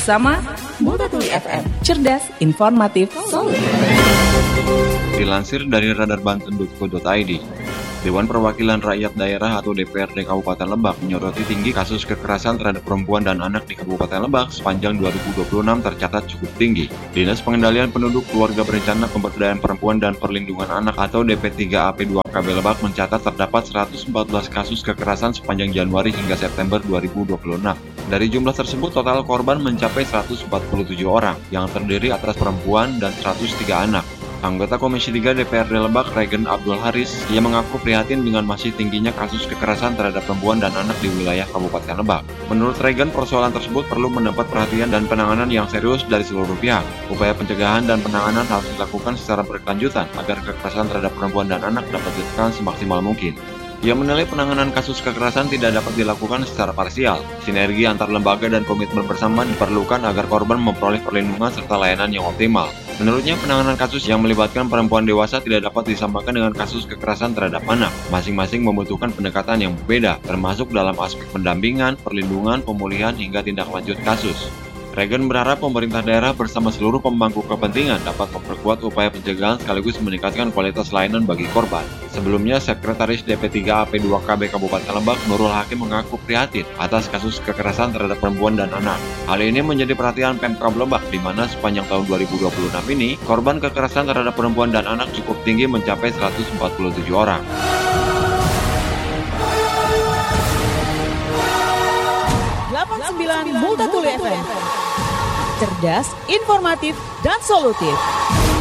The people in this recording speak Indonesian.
bersama Multatuli FM, cerdas, informatif, solutif. Dilansir dari radarbanten.co.id, Dewan Perwakilan Rakyat Daerah atau DPRD Kabupaten Lebak menyoroti tinggi kasus kekerasan terhadap perempuan dan anak di Kabupaten Lebak sepanjang 2026 tercatat cukup tinggi. Dinas Pengendalian Penduduk Keluarga Berencana Pemberdayaan Perempuan dan Perlindungan Anak atau DP3AP2KB Lebak mencatat terdapat 114 kasus kekerasan sepanjang Januari hingga September 2026. Dari jumlah tersebut, total korban mencapai 147 orang, yang terdiri atas perempuan dan 103 anak. Anggota Komisi 3 DPRD Lebak, Regen Abdul Haris, ia mengaku prihatin dengan masih tingginya kasus kekerasan terhadap perempuan dan anak di wilayah Kabupaten Lebak. Menurut Regen, persoalan tersebut perlu mendapat perhatian dan penanganan yang serius dari seluruh pihak. Upaya pencegahan dan penanganan harus dilakukan secara berkelanjutan agar kekerasan terhadap perempuan dan anak dapat ditekan semaksimal mungkin. Ia menilai penanganan kasus kekerasan tidak dapat dilakukan secara parsial. Sinergi antar lembaga dan komitmen bersama diperlukan agar korban memperoleh perlindungan serta layanan yang optimal. Menurutnya, penanganan kasus yang melibatkan perempuan dewasa tidak dapat disamakan dengan kasus kekerasan terhadap anak. Masing-masing membutuhkan pendekatan yang berbeda, termasuk dalam aspek pendampingan, perlindungan, pemulihan, hingga tindak lanjut kasus. Regen berharap pemerintah daerah bersama seluruh pemangku kepentingan dapat memperkuat upaya pencegahan sekaligus meningkatkan kualitas layanan bagi korban. Sebelumnya, Sekretaris DP3AP2KB Kabupaten Lebak, Nurul Hakim mengaku prihatin atas kasus kekerasan terhadap perempuan dan anak. Hal ini menjadi perhatian Pemkab Lebak, di mana sepanjang tahun 2026 ini, korban kekerasan terhadap perempuan dan anak cukup tinggi mencapai 147 orang. Multatuli FM, cerdas, informatif, dan solutif.